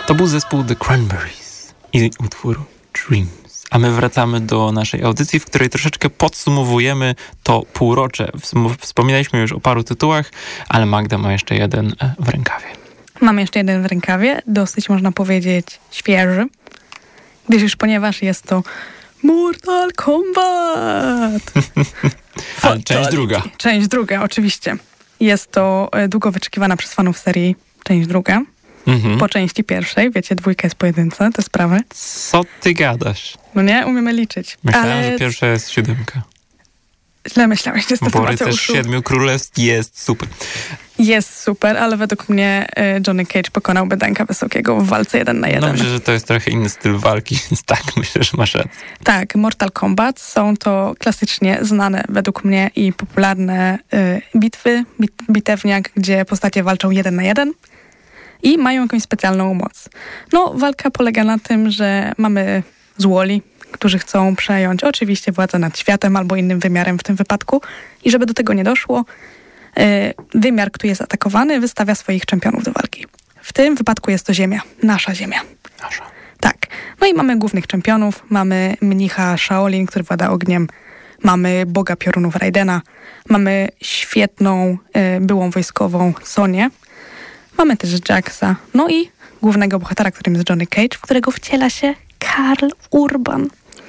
To był zespół The Cranberries i utwór Dreams. A my wracamy do naszej audycji, w której troszeczkę podsumowujemy to półrocze. Wspominaliśmy już o paru tytułach, ale Magda ma jeszcze jeden w rękawie. Mam jeszcze jeden w rękawie, dosyć można powiedzieć świeży, ponieważ jest to Mortal Kombat! Ale część druga. Część druga, oczywiście. Jest to długo wyczekiwana przez fanów serii część druga. Po części pierwszej, wiecie, 2 jest pojedyncze, te sprawy. Co ty gadasz? No nie, umiemy liczyć. Myślałem, że pierwsza jest 7. Źle myślałeś, niestety, Bo Rycerz 7 Królestw jest super. Jest super, ale według mnie Johnny Cage pokonałby Danka Wysokiego w walce 1 na 1. No myślę, że to jest trochę inny styl walki, więc tak, myślę, że masz rację. Tak, Mortal Kombat są to klasycznie znane według mnie i popularne bitwy, bitewniak, gdzie postacie walczą 1 na 1 i mają jakąś specjalną moc. No, walka polega na tym, że mamy złoli, którzy chcą przejąć oczywiście władzę nad światem albo innym wymiarem w tym wypadku i żeby do tego nie doszło, wymiar, który jest atakowany, wystawia swoich czempionów do walki. W tym wypadku jest to Ziemia, nasza Ziemia. Nasza. Tak. No i mamy głównych czempionów, mamy mnicha Shaolin, który włada ogniem, mamy boga piorunów Raidena, mamy świetną byłą wojskową Sonię, mamy też Jaxa, no i głównego bohatera, którym jest Johnny Cage, w którego wciela się Karl Urban.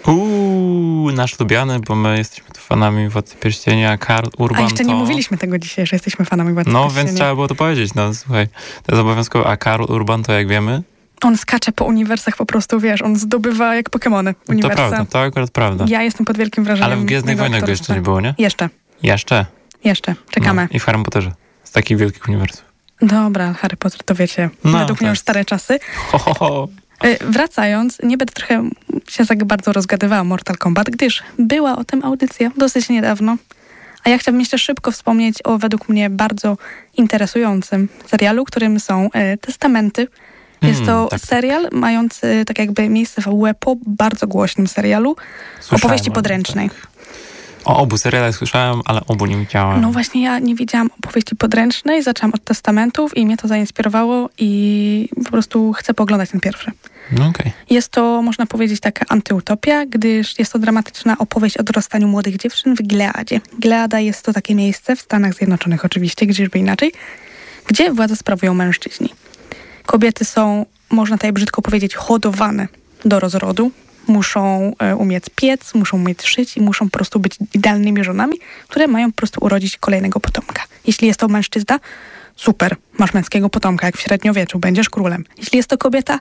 Nasz lubiany, bo my jesteśmy tu fanami Władcy Pierścienia, Karl Urban. A jeszcze nie mówiliśmy tego dzisiaj, że jesteśmy fanami Władcy Pierścienia. No, więc trzeba było to powiedzieć. No, słuchaj, to jest obowiązkowe. A Karl Urban to, jak wiemy... On skacze po uniwersach po prostu, wiesz, on zdobywa jak Pokemony uniwersa. To prawda, to akurat prawda. Ja jestem pod wielkim wrażeniem. Ale w Gwiezdnych Wojnach go jeszcze nie było, nie? Jeszcze. Czekamy. No, i w Harry Potterze. Z takich wielkich uniwersów. Dobra, Harry Potter, to wiecie, według mnie już stare czasy. Wracając, nie będę trochę się tak bardzo rozgadywała o Mortal Kombat, gdyż była o tym audycja dosyć niedawno. A ja chciałabym jeszcze szybko wspomnieć o według mnie bardzo interesującym serialu, którym są Testamenty. Jest to serial mający tak jakby miejsce w po bardzo głośnym serialu opowieści podręcznej. Tak. O obu serialach słyszałem, ale obu nie widziałem. No właśnie, ja nie widziałam opowieści podręcznej, zaczęłam od Testamentów i mnie to zainspirowało i po prostu chcę pooglądać ten pierwszy. No okay. Jest to, można powiedzieć, taka antyutopia, gdyż jest to dramatyczna opowieść o dorastaniu młodych dziewczyn w Gileadzie. Gileada jest to takie miejsce w Stanach Zjednoczonych oczywiście, gdzieżby inaczej, gdzie władzę sprawują mężczyźni. Kobiety są, można tutaj brzydko powiedzieć, hodowane do rozrodu. Muszą umieć piec, muszą umieć szyć i muszą po prostu być idealnymi żonami, które mają po prostu urodzić kolejnego potomka. Jeśli jest to mężczyzna, super, masz męskiego potomka, jak w średniowieczu, będziesz królem. Jeśli jest to kobieta,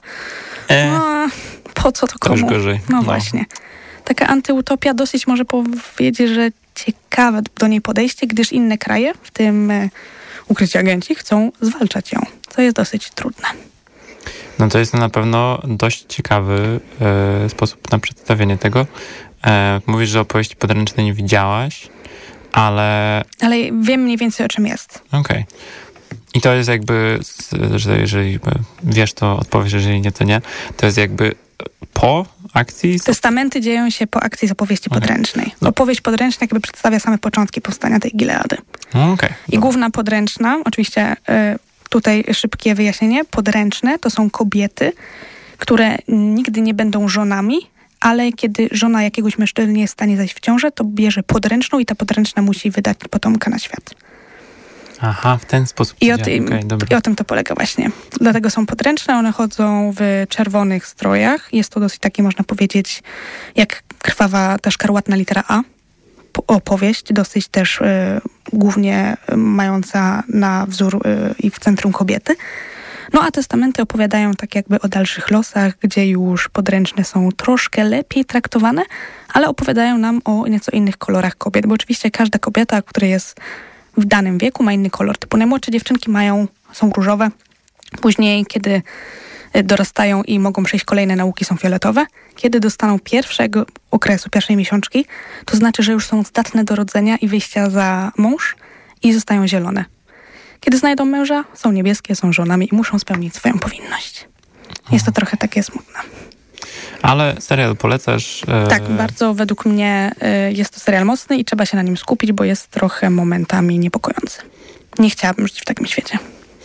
po co to komu? To już gorzej. No właśnie. Taka antyutopia dosyć może powiedzieć, że ciekawe do niej podejście, gdyż inne kraje, w tym ukryci agenci, chcą zwalczać ją, co jest dosyć trudne. No to jest na pewno dość ciekawy sposób na przedstawienie tego. Mówisz, że opowieści podręcznej nie widziałaś, ale wiem mniej więcej, o czym jest. Okej. I to jest jakby, że jeżeli wiesz, to odpowiesz, jeżeli nie, to nie. To jest jakby po akcji? Testamenty dzieją się po akcji z opowieści podręcznej. No. Opowieść podręczna jakby przedstawia same początki powstania tej Gileady. I główna podręczna, oczywiście tutaj szybkie wyjaśnienie, podręczne to są kobiety, które nigdy nie będą żonami, ale kiedy żona jakiegoś mężczyzny nie jest w stanie zajść w ciążę, to bierze podręczną i ta podręczna musi wydać potomka na świat. Aha, w ten sposób. I o tym to polega właśnie. Dlatego są podręczne, one chodzą w czerwonych strojach. Jest to dosyć takie, można powiedzieć, jak krwawa ta szkarłatna litera A. Opowieść, dosyć też głównie mająca na wzór i w centrum kobiety. No a testamenty opowiadają tak jakby o dalszych losach, gdzie już podręczne są troszkę lepiej traktowane, ale opowiadają nam o nieco innych kolorach kobiet, bo oczywiście każda kobieta, która jest w danym wieku, ma inny kolor. Typu najmłodsze dziewczynki są różowe, później kiedy dorastają i mogą przejść kolejne nauki, są fioletowe. Kiedy dostaną pierwszego okresu, pierwszej miesiączki, to znaczy, że już są zdatne do rodzenia i wyjścia za mąż i zostają zielone. Kiedy znajdą męża, są niebieskie, są żonami i muszą spełnić swoją powinność. Jest to trochę takie smutne. Ale serial polecasz? Tak, bardzo według mnie jest to serial mocny i trzeba się na nim skupić, bo jest trochę momentami niepokojący. Nie chciałabym żyć w takim świecie.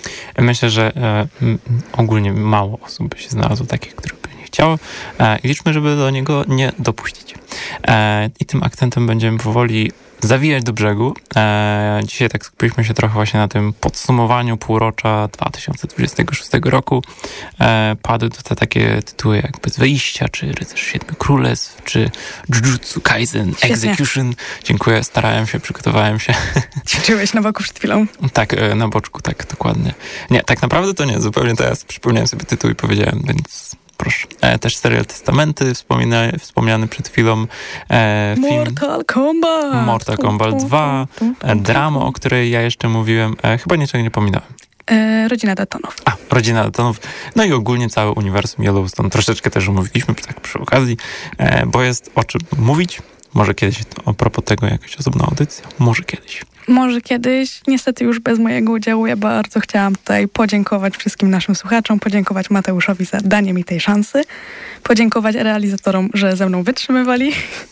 Myślę, że ogólnie mało osób by się znalazło takich, które by nie chciało i liczmy, żeby do niego nie dopuścić. I tym akcentem będziemy powoli zawijać do brzegu. Dzisiaj tak skupiliśmy się trochę właśnie na tym podsumowaniu półrocza 2026 roku. Padły tutaj takie tytuły jak Bez Wyjścia, czy Rycerz Siedmiu Królestw, czy Jujutsu Kaisen Execution. Dziękuję, starałem się, przygotowałem się. Ćwiczyłeś na boku przed chwilą. Tak, na boczku, tak, dokładnie. Nie, tak naprawdę to nie, zupełnie teraz przypomniałem sobie tytuł i powiedziałem, więc proszę. Też serial Testamenty, wspomniany przed chwilą. Film Mortal Kombat 2, drama, o której ja jeszcze mówiłem. Chyba niczego nie pominąłem. Rodzina Daltonów. Rodzina Daltonów. No i ogólnie cały uniwersum Yellowstone. Troszeczkę też omówiliśmy tak przy okazji, bo jest o czym mówić. Może kiedyś a propos tego jakaś osobna audycja. Może kiedyś. Może kiedyś. Niestety już bez mojego udziału. Ja bardzo chciałam tutaj podziękować wszystkim naszym słuchaczom, podziękować Mateuszowi za danie mi tej szansy, podziękować realizatorom, że ze mną wytrzymywali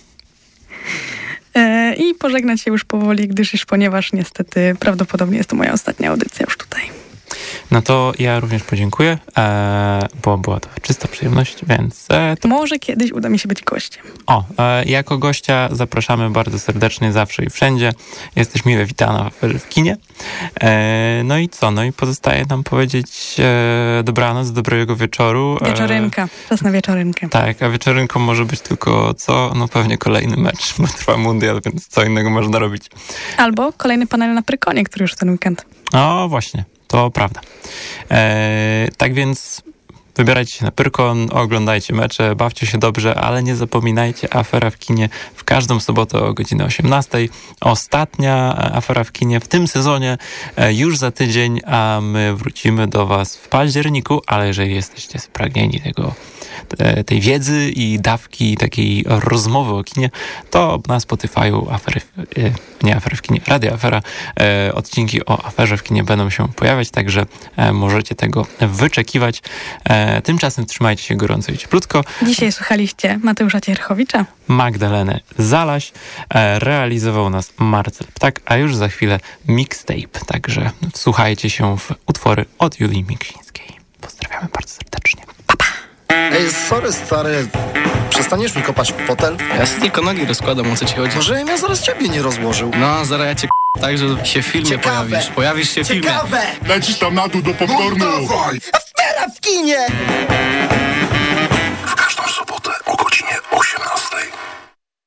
i pożegnać się już powoli, ponieważ niestety prawdopodobnie jest to moja ostatnia audycja już tutaj. No to ja również podziękuję, bo była to czysta przyjemność, więc... Może kiedyś uda mi się być gościem. Jako gościa zapraszamy bardzo serdecznie zawsze i wszędzie. Jesteś mile witana w kinie. No i co? No i pozostaje nam powiedzieć dobranoc, dobrego wieczoru. Wieczorynka. Czas na wieczorynkę. Tak, a wieczorynką może być tylko co? No pewnie kolejny mecz, bo trwa mundial, więc co innego można robić. Albo kolejny panel na Prykonie, który już ten weekend. O, właśnie. To prawda. Tak więc wybierajcie się na Pyrkon, oglądajcie mecze, bawcie się dobrze, ale nie zapominajcie, Afera w kinie w każdą sobotę o godzinie 18. Ostatnia Afera w kinie w tym sezonie już za tydzień, a my wrócimy do was w październiku, ale jeżeli jesteście spragnieni tej wiedzy i dawki takiej rozmowy o kinie, to na Spotify'u Afery w kinie, Radio Afera, odcinki o Aferze w kinie będą się pojawiać, także możecie tego wyczekiwać. Tymczasem trzymajcie się gorąco i cieplutko. Dzisiaj słuchaliście Mateusza Cierchowicza, Magdalenę Zalaś, realizował nas Marcel Ptak, a już za chwilę mixtape, także wsłuchajcie się w utwory od Julii Miksińskiej. Pozdrawiamy bardzo serdecznie. Ej, sorry stary, przestaniesz mi kopać w fotel? Ja sobie tylko nogi rozkładam, o co ci chodzi? Może ja zaraz ciebie nie rozłożył. No, zaraz ja cię tak, że się w filmie pojawisz. Pojawisz się w filmie. Ciekawe! Lecisz tam na dół do popcornu. No dawaj! Afera w kinie!